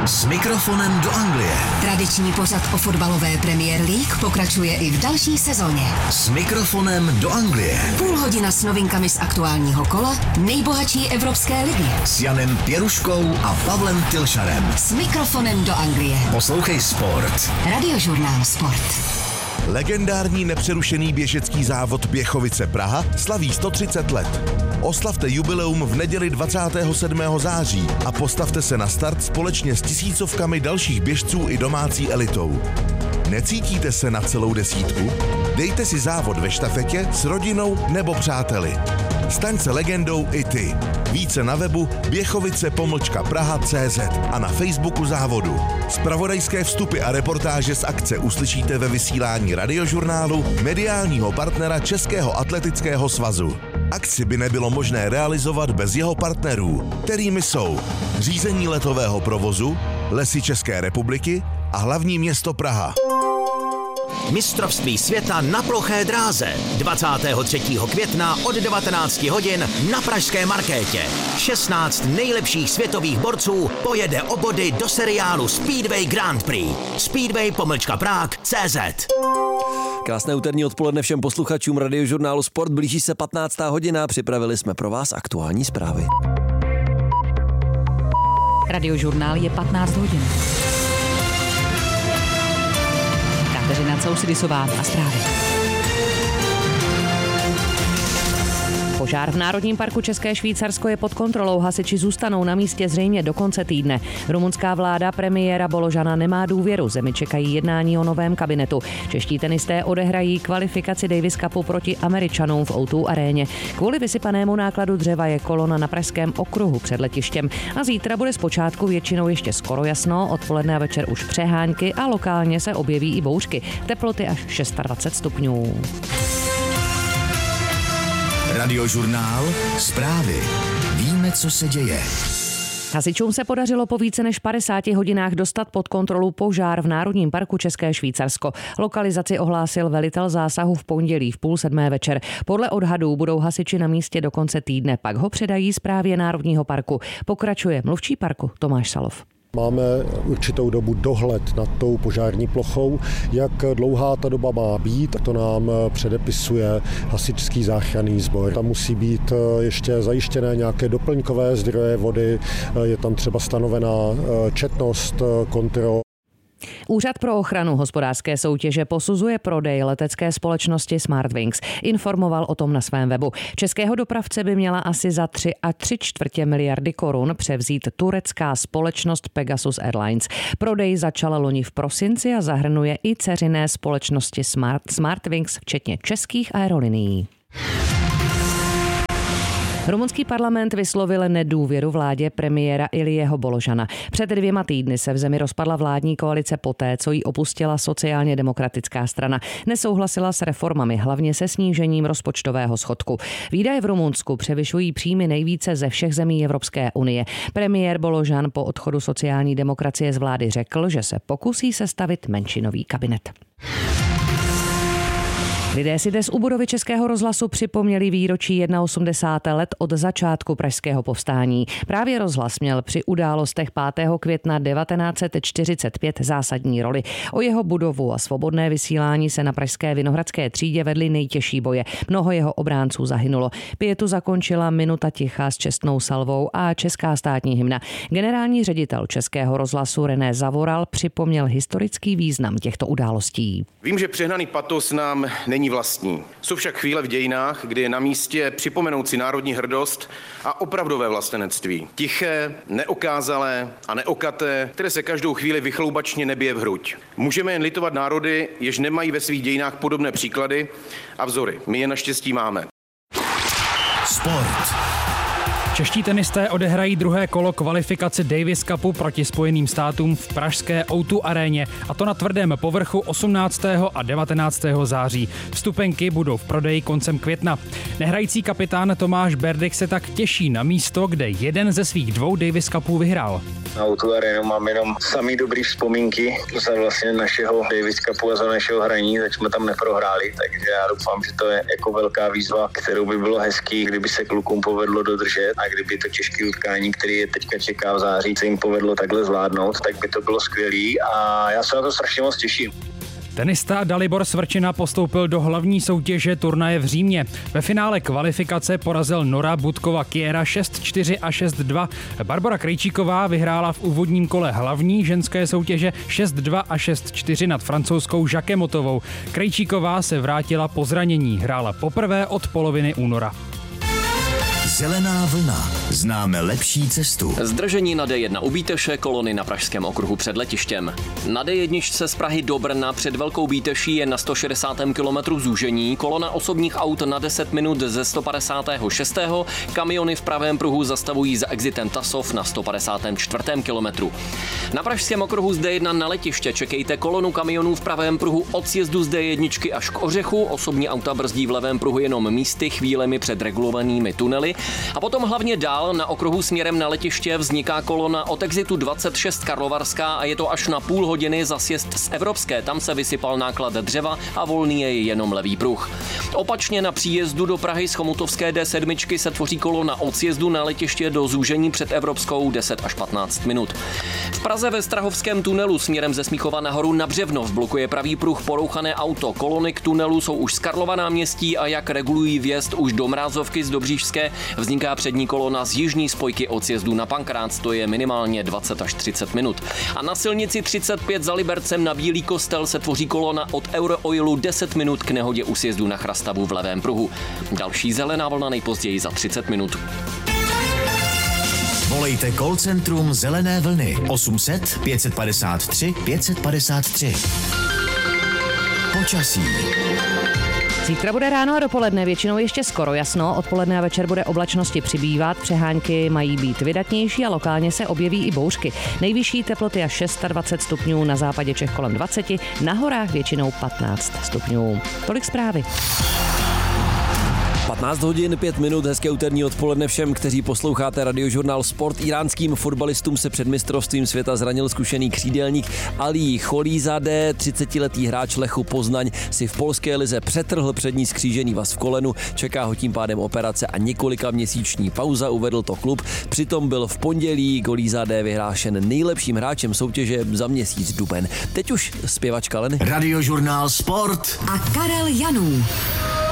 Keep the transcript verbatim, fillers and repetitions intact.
S mikrofonem do Anglie. Tradiční pořad o fotbalové Premier League pokračuje i v další sezóně. S mikrofonem do Anglie. Půl hodina s novinkami z aktuálního kola nejbohatší evropské ligy. S Janem Pěruškou a Pavlem Tylšarem. S mikrofonem do Anglie. Poslouchej Sport. Radiožurnál Sport. Legendární nepřerušený běžecký závod Běchovice Praha slaví sto třicet let. Oslavte jubileum v neděli dvacátého sedmého září a postavte se na start společně s tisícovkami dalších běžců i domácí elitou. Necítíte se na celou desítku? Dejte si závod ve štafetě s rodinou nebo přáteli. Staň se legendou i ty. Více na webu běchovice pomlčka praha tečka cé zet a na Facebooku závodu. Zpravodajské vstupy a reportáže z akce uslyšíte ve vysílání Radiožurnálu, mediálního partnera Českého atletického svazu. Akci by nebylo možné realizovat bez jeho partnerů, kterými jsou řízení letového provozu, Lesy České republiky a hlavní město Praha. Mistrovství světa na ploché dráze dvacátého třetího května od devatenácti hodin na pražské Markétě. šestnáct nejlepších světových borců pojede o body do seriálu Speedway Grand Prix. Speedway pomlčka Prague tečka cé zet. Krásné úterní odpoledne všem posluchačům Radiožurnálu Sport. Blíží se patnáctá hodina, připravili jsme pro vás aktuální zprávy. Radiožurnál je patnáct hodin. Kateřina Cousidisová a zprávy. Požár v Národním parku České Švýcarsko je pod kontrolou, hasiči zůstanou na místě zřejmě do konce týdne. Rumunská vláda premiéra Boložana nemá důvěru, zemi čekají jednání o novém kabinetu. Čeští tenisté odehrají kvalifikaci Davis Cupu proti Američanům v ó dva aréně. Kvůli vysypanému nákladu dřeva je kolona na pražském okruhu před letištěm a zítra bude zpočátku většinou ještě skoro jasno, odpoledne a večer už přehánky a lokálně se objeví i bouřky. Teploty až dvacet šest stupňů. Radiožurnál, zprávy. Víme, co se děje. Hasičům se podařilo po více než padesáti hodinách dostat pod kontrolu požár v Národním parku České Švýcarsko. Lokalizaci ohlásil velitel zásahu v pondělí v půl sedmé večer. Podle odhadů budou hasiči na místě do konce týdne, pak ho předají správě Národního parku. Pokračuje mluvčí parku Tomáš Salov. Máme určitou dobu dohled nad tou požární plochou. Jak dlouhá ta doba má být, to nám předepisuje hasičský záchranný sbor. Tam musí být ještě zajištěné nějaké doplňkové zdroje vody, je tam třeba stanovená četnost kontrol. Úřad pro ochranu hospodářské soutěže posuzuje prodej letecké společnosti Smartwings. Informoval o tom na svém webu. Českého dopravce by měla asi za tři a tři čtvrtě miliardy korun převzít turecká společnost Pegasus Airlines. Prodej začal loni v prosinci a zahrnuje i dceřiné společnosti Smart, Smartwings, včetně českých aerolinií. Rumunský parlament vyslovil nedůvěru vládě premiéra Ilieho Boložana. Před dvěma týdny se v zemi rozpadla vládní koalice poté, co ji opustila sociálně demokratická strana. Nesouhlasila s reformami, hlavně se snížením rozpočtového schodku. Výdaje v Rumunsku převyšují příjmy nejvíce ze všech zemí Evropské unie. Premiér Boložan po odchodu sociální demokracie z vlády řekl, že se pokusí sestavit menšinový kabinet. Lidé si dnes u budovy Českého rozhlasu připomněli výročí osmdesát jedna let od začátku pražského povstání. Právě rozhlas měl při událostech pátého května devatenáct set čtyřicet pět zásadní roli. O jeho budovu a svobodné vysílání se na pražské Vinohradské třídě vedly nejtěžší boje. Mnoho jeho obránců zahynulo. Pětu zakončila minuta ticha s čestnou salvou a česká státní hymna. Generální ředitel Českého rozhlasu René Zavoral připomněl historický význam těchto událostí. Vím, že přehnaný patos nám není vlastní. Jsou však chvíle v dějinách, kdy je na místě připomenout si národní hrdost a opravdové vlastenectví. Tiché, neokázalé a neokaté, které se každou chvíli vychloubačně nebije v hruď. Můžeme jen litovat národy, jež nemají ve svých dějinách podobné příklady a vzory. My je naštěstí máme. Sport. Čeští tenisté odehrají druhé kolo kvalifikace Davis Cupu proti Spojeným státům v pražské ó dva aréně, a to na tvrdém povrchu osmnáctého a devatenáctého září. Vstupenky budou v prodeji koncem května. Nehrající kapitán Tomáš Berdych se tak těší na místo, kde jeden ze svých dvou Davis Cupů vyhrál. Na ó dva arénu mám jenom samý dobrý vzpomínky za vlastně našeho Davis Cupu a za našeho hraní, tak jsme tam neprohráli, takže já doufám, že to je jako velká výzva, kterou by bylo hezký, kdyby se klukům povedlo dodržet. a kdyby to těžké utkání, které je teďka čeká v září, se jim povedlo takhle zvládnout, tak by to bylo skvělý a já se na to strašně moc těším. Tenista Dalibor Svrčina postoupil do hlavní soutěže turnaje v Římě. Ve finále kvalifikace porazil Nora Budkova Kiera šest čtyři a šest dva. Barbora Krejčíková vyhrála v úvodním kole hlavní ženské soutěže šest dva a šest čtyři nad francouzskou Jacquemotovou. Krejčíková se vrátila po zranění, hrála poprvé od poloviny února. Zelená vlna. Známe lepší cestu. Zdržení na D jedna u Bíteše, kolony na pražském okruhu před letištěm. Na D jedna z Prahy do Brna před Velkou Bíteší je na sto šedesátém kilometru zúžení, kolona osobních aut na deset minut ze sto padesátého šestého Kamiony v pravém pruhu zastavují za exitem Tasov na sto padesátém čtvrtém kilometru. Na pražském okruhu z D jedna na letiště čekejte kolonu kamionů v pravém pruhu od sjezdu z D jedna až k Ořechu, osobní auta brzdí v levém pruhu jenom místy chvílemi před regulovanými tunely. A potom hlavně dál na okruhu směrem na letiště vzniká kolona od exitu dvacet šest Karlovarská a je to až na půl hodiny za sjezd z Evropské. Tam se vysypal náklad dřeva a volný je jenom levý pruh. Opačně na příjezdu do Prahy z Chomutovské D sedm se tvoří kolona od sjezdu na letiště do zúžení před Evropskou deset až patnáct minut. V Praze ve Strahovském tunelu směrem ze Smíchova nahoru na Břevnov blokuje pravý pruh porouchané auto. Kolony k tunelu jsou už z Karlova náměstí a jak regulují vjezd už do Mrázovky z Dobříšské, vzniká přední kolona z jižní spojky od sjezdu na Pankrác, to je minimálně dvacet až třicet minut. A na silnici třicet pět za Libercem na Bílý Kostel se tvoří kolona od Eurooilu deset minut k nehodě u sjezdu na Chrastavu v levém pruhu. Další zelená vlna nejpozději za třicet minut. Volejte call centrum Zelené vlny osm set pět padesát tři pět padesát tři. Počasí. Zítra bude ráno a dopoledne většinou ještě skoro jasno, odpoledne a večer bude oblačnosti přibývat, přehánky mají být vydatnější a lokálně se objeví i bouřky. Nejvyšší teploty až dvacet šest stupňů, na západě Čech kolem dvacet, na horách většinou patnáct stupňů. Tolik zprávy. patnáct hodin pět minut, hezké úterní odpoledne všem, kteří posloucháte Radiožurnál Sport. Iránským fotbalistům se před mistrovstvím světa zranil zkušený křídelník Ali Cholizadeh. třicetiletý hráč Lechu Poznaň si v polské lize přetrhl přední skřížený vaz v kolenu, čeká ho tím pádem operace a několika měsíční pauza, uvedl to klub. Přitom byl v pondělí Cholizadeh vyhlášen nejlepším hráčem soutěže za měsíc duben. Teď už zpěvačka Leny. Radiožurnál Sport a Karel Janů.